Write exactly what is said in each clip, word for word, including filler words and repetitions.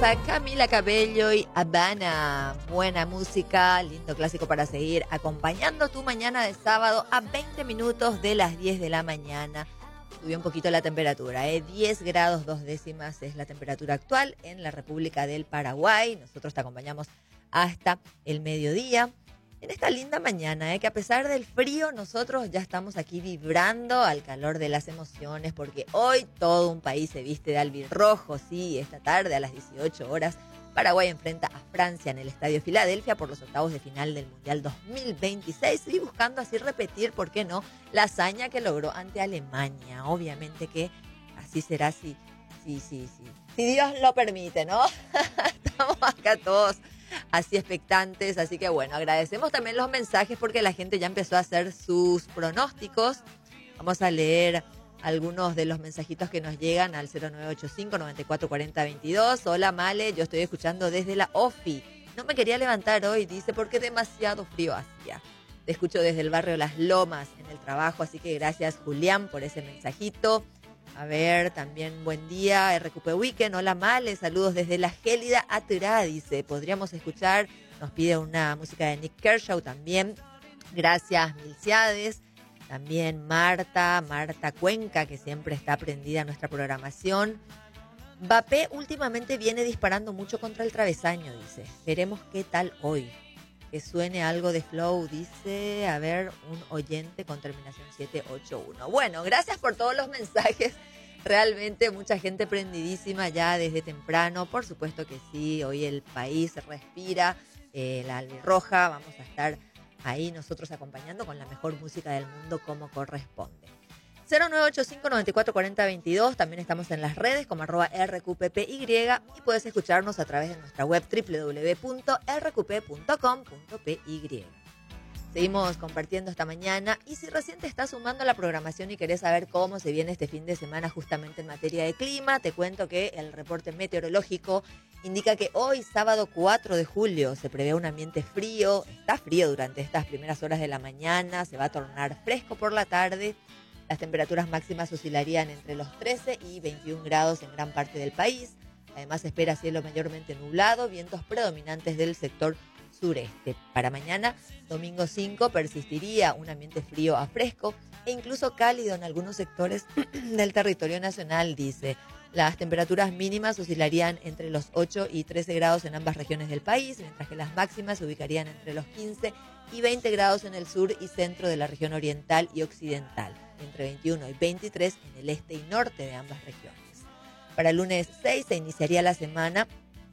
a Camila Cabello y Habana. Buena música, lindo clásico para seguir acompañando tu mañana de sábado a veinte minutos de las diez de la mañana. Subió un poquito la temperatura, ¿eh? diez grados dos décimas es la temperatura actual en la República del Paraguay. Nosotros te acompañamos hasta el mediodía. En esta linda mañana, ¿eh? Que a pesar del frío, nosotros ya estamos aquí vibrando al calor de las emociones, porque hoy todo un país se viste de albirrojo. Sí, esta tarde a las dieciocho horas, Paraguay enfrenta a Francia en el Estadio Filadelfia por los octavos de final del Mundial dos mil veintiséis y buscando así repetir, ¿por qué no?, la hazaña que logró ante Alemania. Obviamente que así será si, si, si, si, si Dios lo permite, ¿no? Estamos acá todos así expectantes, así que bueno, agradecemos también los mensajes porque la gente ya empezó a hacer sus pronósticos. Vamos a leer algunos de los mensajitos que nos llegan al cero nueve ocho cinco, nueve cuatro cuatro cero, veintidós. Hola Male, yo estoy escuchando desde la OFI. No me quería levantar hoy, dice, porque demasiado frío hacía. Te escucho desde el barrio Las Lomas en el trabajo, así que gracias Julián por ese mensajito. A ver, también buen día, R Q P Weekend, hola Male, saludos desde la gélida Aturá, dice, podríamos escuchar, nos pide una música de Nick Kershaw también, gracias Milciades, también Marta, Marta Cuenca, que siempre está prendida a nuestra programación. Mbappé últimamente viene disparando mucho contra el travesaño, dice, veremos qué tal hoy, que suene algo de flow, dice, a ver, un oyente con terminación siete ocho uno. Bueno, gracias por todos los mensajes, realmente mucha gente prendidísima ya desde temprano, por supuesto que sí, hoy el país respira, eh, la albirroja, vamos a estar ahí nosotros acompañando con la mejor música del mundo como corresponde. cero nueve ocho cinco, nueve cuatro cuatro cero, veintidós, también estamos en las redes como arroba R Q P P Y y puedes escucharnos a través de nuestra web doble u doble u doble u punto r q p punto com punto p y. Seguimos compartiendo esta mañana y si recién te estás sumando a la programación y querés saber cómo se viene este fin de semana justamente en materia de clima, te cuento que el reporte meteorológico indica que hoy, sábado cuatro de julio, se prevé un ambiente frío, está frío durante estas primeras horas de la mañana, se va a tornar fresco por la tarde. Las temperaturas máximas oscilarían entre los trece y veintiún grados en gran parte del país. Además, se espera cielo mayormente nublado, vientos predominantes del sector sureste. Para mañana, domingo cinco, persistiría un ambiente frío a fresco e incluso cálido en algunos sectores del territorio nacional, dice. Las temperaturas mínimas oscilarían entre los ocho y trece grados en ambas regiones del país, mientras que las máximas se ubicarían entre los quince y veinte grados en el sur y centro de la región oriental y occidental, entre veintiuno y veintitrés en el este y norte de ambas regiones. Para el lunes seis se iniciaría la semana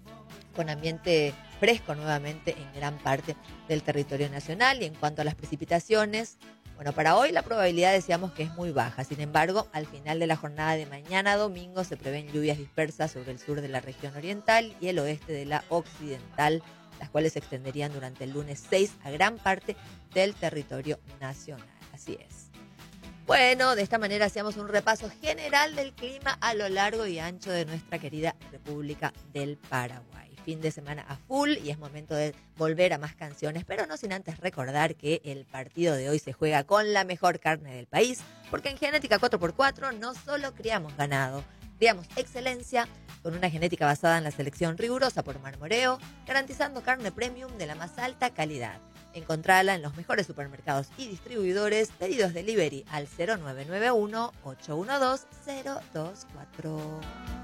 con ambiente fresco nuevamente en gran parte del territorio nacional. Y en cuanto a las precipitaciones, bueno, para hoy la probabilidad decíamos que es muy baja. Sin embargo, al final de la jornada de mañana domingo se prevén lluvias dispersas sobre el sur de la región oriental y el oeste de la occidental, las cuales se extenderían durante el lunes seis a gran parte del territorio nacional. Así es. Bueno, de esta manera hacíamos un repaso general del clima a lo largo y ancho de nuestra querida República del Paraguay. Fin de semana a full y es momento de volver a más canciones, pero no sin antes recordar que el partido de hoy se juega con la mejor carne del país, porque en Genética cuatro por cuatro no solo criamos ganado, criamos excelencia con una genética basada en la selección rigurosa por marmoreo, garantizando carne premium de la más alta calidad. Encontrala en los mejores supermercados y distribuidores. Pedidos delivery al cero nueve nueve uno, ocho uno dos, cero dos cuatro.